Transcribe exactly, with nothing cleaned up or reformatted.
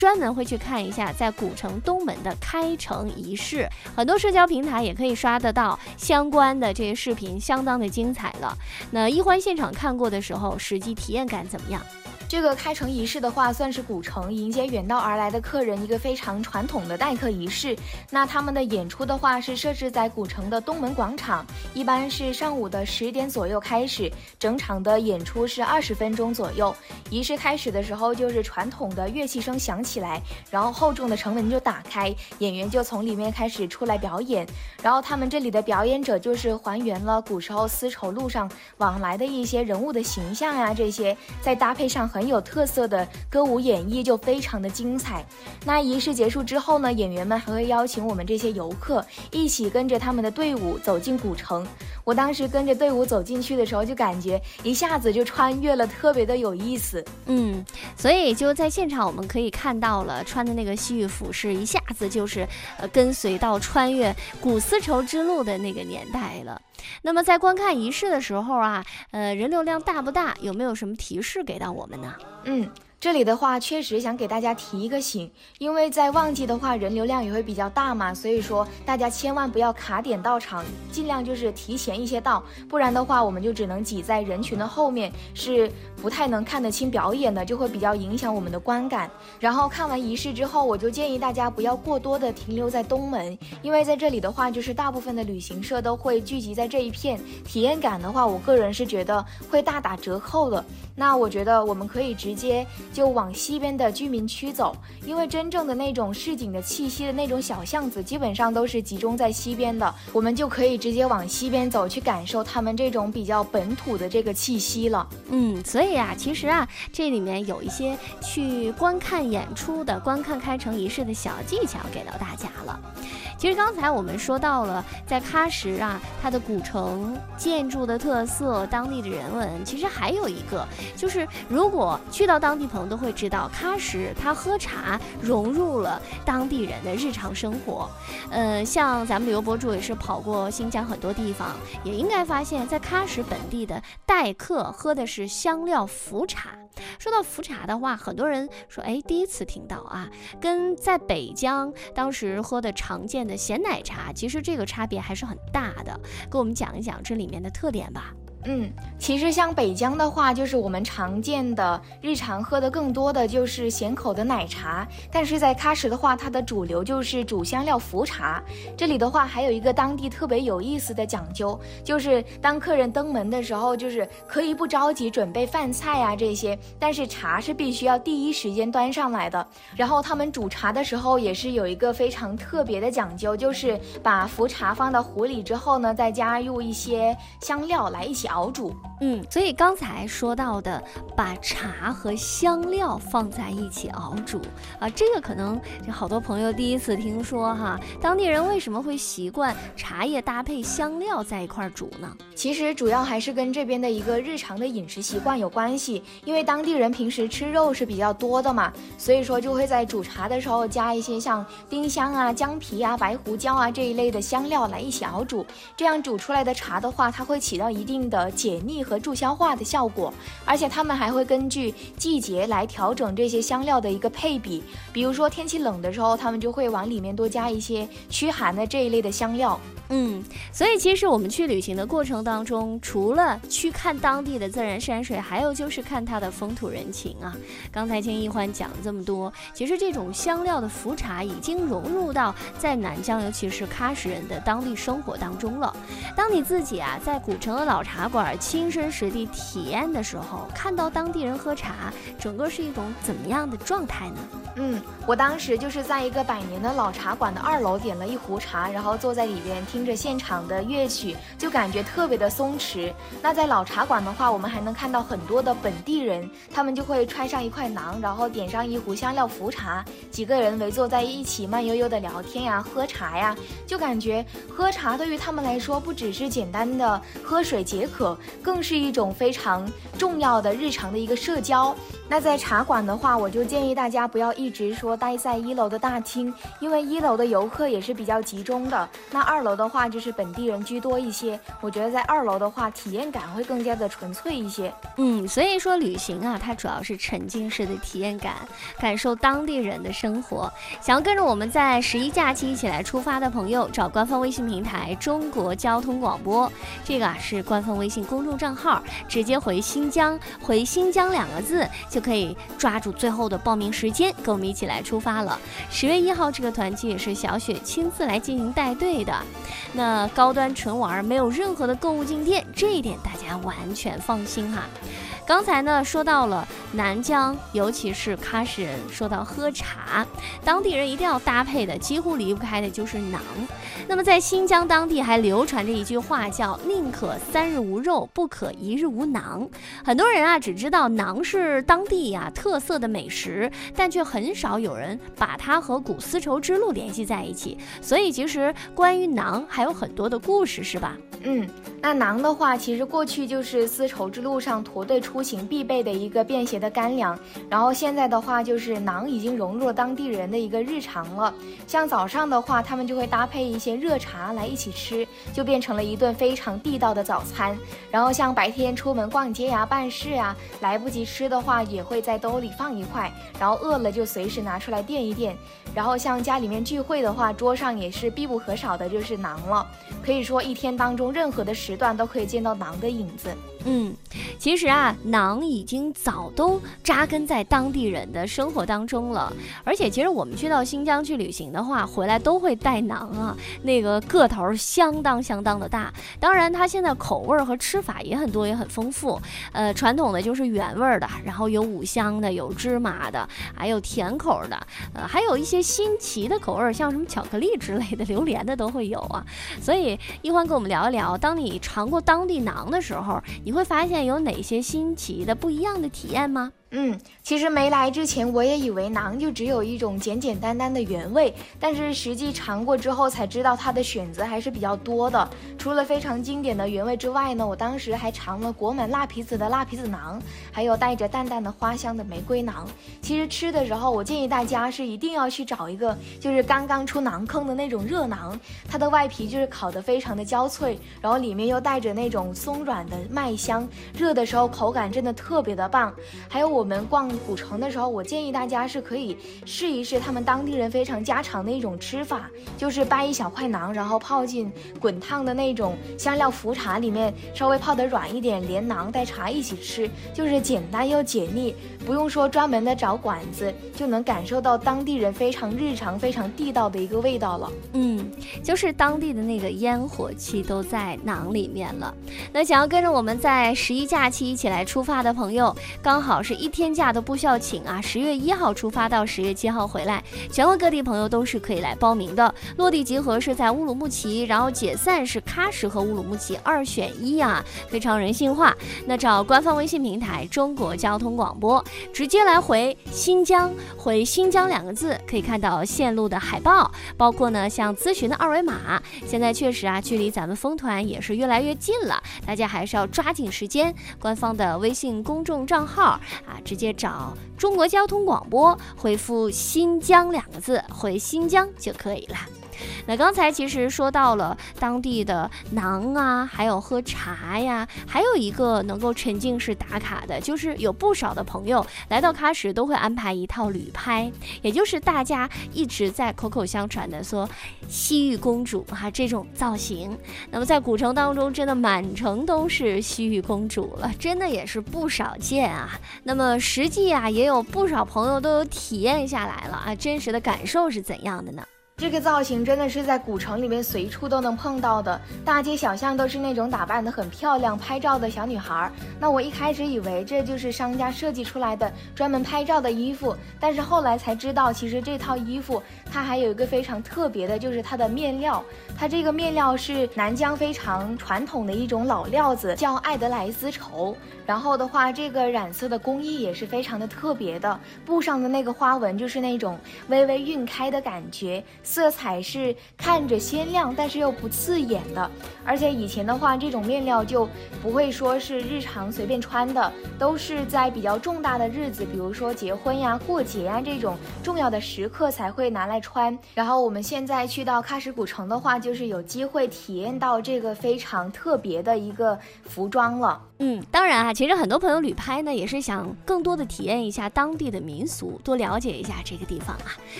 专门会去看一下在古城东门的开城仪式，很多社交平台也可以刷得到相关的这些视频，相当的精彩了。那一欢现场看过的时候，实际体验感怎么样？ 这个开城仪式的话，算是古城迎接远道而来的客人一个非常传统的待客仪式。那他们的演出的话是设置在古城的东门广场，一般是上午的十点左右开始，整场的演出是二十分钟左右。仪式开始的时候就是传统的乐器声响起来，然后厚重的城门就打开，演员就从里面开始出来表演。然后他们这里的表演者就是还原了古时候丝绸路上往来的一些人物的形象呀、啊，这些再搭配上很很有特色的歌舞演绎，就非常的精彩。那仪式结束之后呢，演员们还会邀请我们这些游客一起跟着他们的队伍走进古城。我当时跟着队伍走进去的时候，就感觉一下子就穿越了，特别的有意思。 嗯，所以就在现场我们可以看到了穿的那个西域服饰，一下子就是呃跟随到穿越古丝绸之路的那个年代了。那么在观看仪式的时候啊，呃，人流量大不大？有没有什么提示给到我们呢？ 嗯。这里的话确实想给大家提一个醒，因为在旺季的话人流量也会比较大嘛，所以说大家千万不要卡点到场，尽量就是提前一些到，不然的话我们就只能挤在人群的后面，是不太能看得清表演的，就会比较影响我们的观感。然后看完仪式之后，我就建议大家不要过多的停留在东门，因为在这里的话就是大部分的旅行社都会聚集在这一片，体验感的话我个人是觉得会大打折扣的。那我觉得我们可以直接就往西边的居民区走，因为真正的那种市井的气息的那种小巷子基本上都是集中在西边的，我们就可以直接往西边走，去感受他们这种比较本土的这个气息了。 嗯，所以啊，其实啊，这里面有一些去观看演出的、观看开城仪式的小技巧给到大家了。其实刚才我们说到了，在喀什啊，它的古城建筑的特色、当地的人文，其实还有一个，就是如果去到当地朋友都会知道，喀什它喝茶融入了当地人的日常生活。呃，像咱们旅游博主也是跑过新疆很多地方，也应该发现，在喀什本地的待客喝的是香料茯茶。说到茯茶的话，很多人说，哎，第一次听到啊，跟在北疆当时喝的常见的咸奶茶，其实这个差别还是很大的。给我们讲一讲这里面的特点吧。 嗯，其实像北疆的话，就是我们常见的日常喝的更多的就是咸口的奶茶，但是在喀什的话，它的主流就是煮香料茯茶。这里的话还有一个当地特别有意思的讲究，就是当客人登门的时候，就是可以不着急准备饭菜啊这些，但是茶是必须要第一时间端上来的。然后他们煮茶的时候也是有一个非常特别的讲究，就是把茯茶放到壶里之后呢，再加入一些香料来一起熬煮。 嗯，所以刚才说到的把茶和香料放在一起熬煮啊，这个可能好多朋友第一次听说哈。当地人为什么会习惯茶叶搭配香料在一块煮呢？ 其实主要还是跟这边的一个日常的饮食习惯有关系，因为当地人平时吃肉是比较多的嘛，所以说就会在煮茶的时候加一些像丁香啊、姜皮啊、白胡椒啊这一类的香料来一起熬煮，这样煮出来的茶的话，它会起到一定的解腻和助消化的效果，而且他们还会根据季节来调整这些香料的一个配比，比如说天气冷的时候，他们就会往里面多加一些驱寒的这一类的香料。 嗯，所以其实我们去旅行的过程当中，除了去看当地的自然山水，还有就是看它的风土人情啊。刚才听一欢讲了这么多，其实这种香料的茯茶已经融入到在南疆，尤其是喀什人的当地生活当中了。当你自己啊在古城的老茶馆亲身实地体验的时候，看到当地人喝茶，整个是一种怎么样的状态呢？ 嗯，我当时就是在一个百年的老茶馆的二楼点了一壶茶，然后坐在里边听着现场的乐曲，就感觉特别的松弛。那在老茶馆的话，我们还能看到很多的本地人，他们就会揣上一块馕，然后点上一壶香料茯茶，几个人围坐在一起慢悠悠的聊天呀、喝茶呀，就感觉喝茶对于他们来说不只是简单的喝水解渴， 可，更是一种非常重要的日常的一个社交。那在茶馆的话，我就建议大家不要一直说待在一楼的大厅，因为一楼的游客也是比较集中的，那二楼的话就是本地人居多一些，我觉得在二楼的话体验感会更加的纯粹一些。 嗯，所以说旅行啊，它主要是沉浸式的体验感，感受当地人的生活。想要跟着我们在十一假期一起来出发的朋友，找官方微信平台中国交通广播，这个啊是官方微信公众账号，直接回新疆，回新疆两个字就可以抓住最后的报名时间，跟我们一起来出发了。十月一号这个团期也是小雪亲自来进行带队的，那高端纯玩，没有任何的购物进店，这一点大家完全放心哈。刚才呢说到了南疆，尤其是喀什人，说到喝茶，当地人一定要搭配的，几乎离不开的就是馕。那么在新疆当地还流传着一句话，叫宁可三日无肉，不可一日无馕。很多人啊只知道馕是当地呀、啊、特色的美食，但却很少有人把它和古丝绸之路联系在一起。所以其实关于馕还有很多的故事，是吧？ 嗯，那馕的话，其实过去就是丝绸之路上驼队出行必备的一个便携的干粮，然后现在的话，就是馕已经融入了当地人的一个日常了。像早上的话，他们就会搭配一些热茶来一起吃，就变成了一顿非常地道的早餐。然后像白天出门逛街呀、办事呀，来不及吃的话，也会在兜里放一块，然后饿了就随时拿出来垫一垫。然后像家里面聚会的话，桌上也是必不可少的就是馕了，可以说一天当中任何的时段都可以见到馕的影子。 嗯，其实啊，馕已经早都扎根在当地人的生活当中了。而且其实我们去到新疆去旅行的话，回来都会带馕啊，那个个头相当相当的大。当然它现在口味和吃法也很多也很丰富，呃，传统的就是原味的，然后有五香的，有芝麻的，还有甜口的，呃，还有一些新奇的口味，像什么巧克力之类的，榴莲的都会有啊。所以一欢跟我们聊一聊，当你尝过当地馕的时候，你会发现有哪些新奇的不一样的体验吗？ 嗯，其实没来之前我也以为馕就只有一种简简单单的原味，但是实际尝过之后才知道它的选择还是比较多的。除了非常经典的原味之外呢，我当时还尝了裹满辣皮子的辣皮子馕，还有带着淡淡的花香的玫瑰馕。其实吃的时候，我建议大家是一定要去找一个就是刚刚出馕坑的那种热馕，它的外皮就是烤得非常的焦脆，然后里面又带着那种松软的麦香，热的时候口感真的特别的棒。还有我我们逛古城的时候，我建议大家是可以试一试他们当地人非常家常的一种吃法，就是掰一小块馕，然后泡进滚烫的那种香料茯茶里面，稍微泡得软一点，连馕带茶一起吃，就是简单又解腻，不用说专门的找馆子，就能感受到当地人非常日常非常地道的一个味道了。 嗯，就是当地的那个烟火气都在馕里面了。那想要跟着我们在十一假期一起来出发的朋友，刚好是一天假都不需要请啊，十月一号出发到十月七号回来，全国各地朋友都是可以来报名的。落地集合是在乌鲁木齐，然后解散是喀什和乌鲁木齐，二选一啊，非常人性化。那找官方微信平台中国交通广播，直接来回新疆，回新疆两个字，可以看到线路的海报，包括呢像咨询的二维码。现在确实啊，距离咱们疯团也是越来越近了，大家还是要抓紧时间。官方的微信公众账号啊，直接找中国交通广播，回复新疆两个字，回新疆就可以了。那刚才其实说到了当地的馕啊，还有喝茶呀，还有一个能够沉浸式打卡的，就是有不少的朋友来到喀什都会安排一套旅拍，也就是大家一直在口口相传的说西域公主哈、啊、这种造型。那么在古城当中，真的满城都是西域公主了，真的也是不少见啊。那么实际啊，也有不少朋友都有体验下来了啊，真实的感受是怎样的呢？ 这个造型真的是在古城里面随处都能碰到的，大街小巷都是那种打扮得很漂亮拍照的小女孩。那我一开始以为这就是商家设计出来的专门拍照的衣服，但是后来才知道，其实这套衣服它还有一个非常特别的，就是它的面料。它这个面料是南疆非常传统的一种老料子，叫艾德莱丝绸。然后的话，这个染色的工艺也是非常的特别的，布上的那个花纹就是那种微微晕开的感觉， 色彩是看着鲜亮，但是又不刺眼的。而且以前的话，这种面料就不会说是日常随便穿的，都是在比较重大的日子，比如说结婚呀、过节呀这种重要的时刻才会拿来穿。然后我们现在去到喀什古城的话，就是有机会体验到这个非常特别的一个服装了。 嗯，当然啊，其实很多朋友旅拍呢，也是想更多的体验一下当地的民俗，多了解一下这个地方啊。